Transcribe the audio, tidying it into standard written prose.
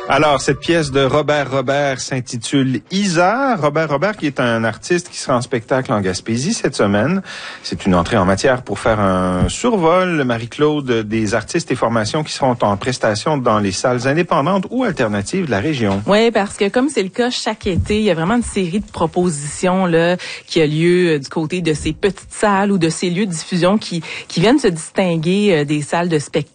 Alors, cette pièce de Robert Robert s'intitule Isa. Robert qui est un artiste qui sera en spectacle en Gaspésie cette semaine. C'est une entrée en matière pour faire un survol, Marie-Claude, des artistes et formations qui seront en prestation dans les salles indépendantes ou alternatives de la région. Oui, parce que comme c'est le cas chaque été, il y a vraiment une série de propositions là qui a lieu du côté de ces petites salles ou de ces lieux de diffusion qui viennent se distinguer des salles de spectacle.